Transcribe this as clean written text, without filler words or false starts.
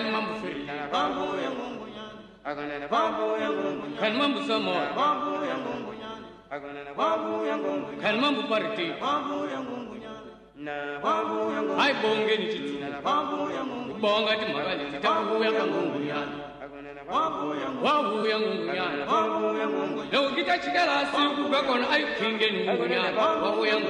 mambo free kan mambo samo kan mambo party ai bonge ni chitu bonga ti magali tabu ya kangungunyana wabu ya ngungunyana lo kita chikala siku bakon ai kinge ngungunyana wabu ya